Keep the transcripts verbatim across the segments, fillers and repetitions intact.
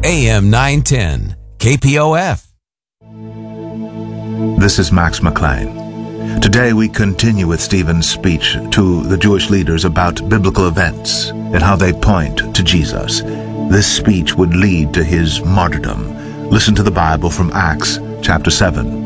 A M nine ten, K P O F. This is Max McLean. Today we continue with Stephen's speech to the Jewish leaders about biblical events and how they point to Jesus. This speech would lead to his martyrdom. Listen to the Bible from Acts chapter seven.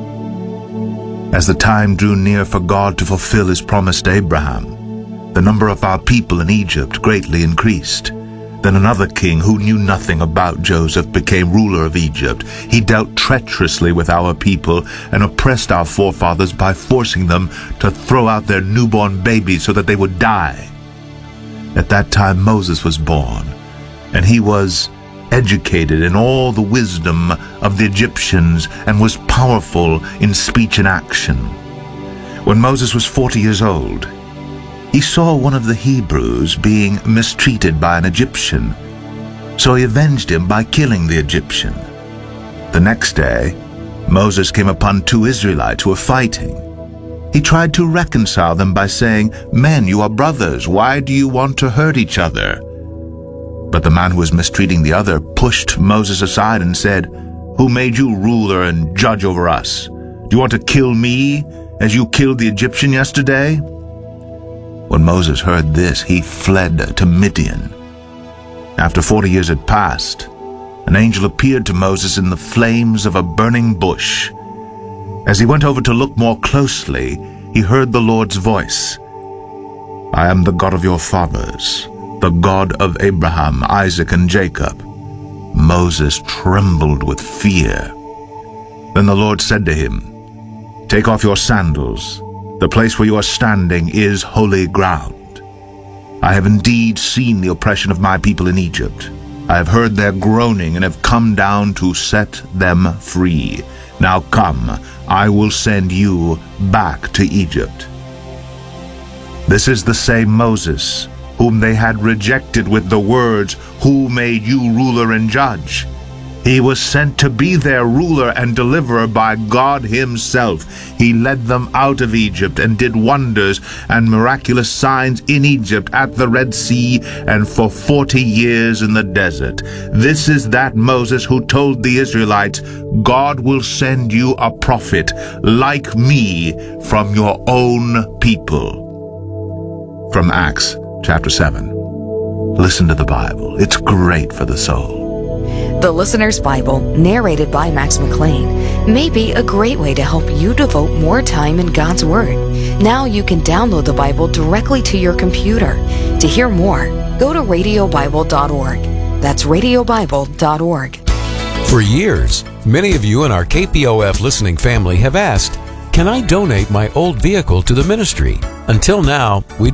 As the time drew near for God to fulfill his promise to Abraham, the number of our people in Egypt greatly increased. Then another king who knew nothing about Joseph became ruler of Egypt. He dealt treacherously with our people and oppressed our forefathers by forcing them to throw out their newborn babies so that they would die. At that time Moses was born, and he was educated in all the wisdom of the Egyptians and was powerful in speech and action. When Moses was forty years old, he saw one of the Hebrews being mistreated by an Egyptian, so he avenged him by killing the Egyptian. The next day, Moses came upon two Israelites who were fighting. He tried to reconcile them by saying, "Men, you are brothers. Why do you want to hurt each other?" But the man who was mistreating the other pushed Moses aside and said, "Who made you ruler and judge over us? Do you want to kill me as you killed the Egyptian yesterday?" When Moses heard this, he fled to Midian. After forty years had passed, an angel appeared to Moses in the flames of a burning bush. As he went over to look more closely, he heard the Lord's voice. "I am the God of your fathers, the God of Abraham, Isaac, and Jacob." Moses trembled with fear. Then the Lord said to him, "Take off your sandals. The place where you are standing is holy ground. I have indeed seen the oppression of my people in Egypt. I have heard their groaning and have come down to set them free. Now come, I will send you back to Egypt." This is the same Moses whom they had rejected with the words, "Who made you ruler and judge?" He was sent to be their ruler and deliverer by God himself. He led them out of Egypt and did wonders and miraculous signs in Egypt, at the Red Sea, and for forty years in the desert. This is that Moses who told the Israelites, "God will send you a prophet like me from your own people." From Acts chapter seven. Listen to the Bible. It's great for the soul. The Listener's Bible, narrated by Max McLean, may be a great way to help you devote more time in God's Word. Now you can download the Bible directly to your computer. To hear more, go to radio bible dot org. That's radio bible dot org. For years, many of you in our K P O F listening family have asked, "Can I donate my old vehicle to the ministry?" Until now, we